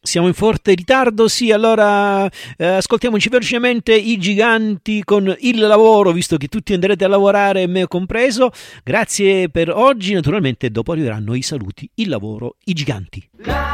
Siamo in forte ritardo, sì, allora ascoltiamoci velocemente i Giganti con Il lavoro, visto che tutti andrete a lavorare, me compreso. Grazie per oggi, naturalmente dopo arriveranno i saluti, Il lavoro, i Giganti.